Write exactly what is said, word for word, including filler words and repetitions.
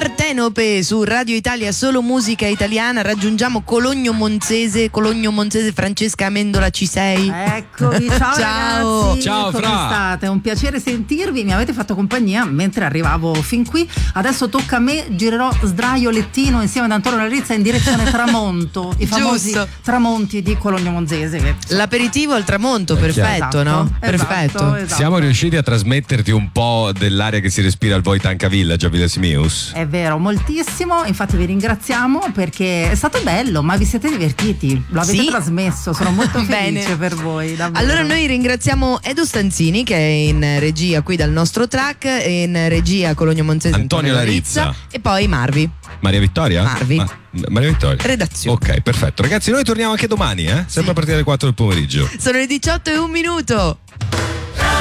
Partenope su Radio Italia, solo musica italiana. Raggiungiamo Cologno Monzese. Cologno Monzese, Francesca Amendola, ci sei? Eccomi, ciao, ciao ragazzi. Ciao, come Fra. state? È un piacere sentirvi, mi avete fatto compagnia mentre arrivavo fin qui. Adesso tocca a me, girerò sdraio lettino insieme ad Antonio Larizza in direzione Tramonto, i famosi Giusto. tramonti di Cologno Monzese. Che... L'aperitivo al tramonto, È perfetto, Esatto, no? esatto, Perfetto. esatto. Siamo riusciti a trasmetterti un po' dell'aria che si respira al Wojtanka Village a Villa Simius. È vero, moltissimo, infatti vi ringraziamo perché è stato bello, ma vi siete divertiti, lo avete Sì. trasmesso, sono molto Bene. felice per voi, davvero. Allora noi ringraziamo Edo Stanzini che è in regia qui dal nostro track, e in regia Cologno Monzese Antonio Larizza. e poi Marvi, Maria Vittoria? Marvi. Ma- Maria Vittoria. redazione. Ok, perfetto. Ragazzi, noi torniamo anche domani, eh? Sempre Sì. a partire dalle quattro del pomeriggio. Sono le diciotto e un minuto.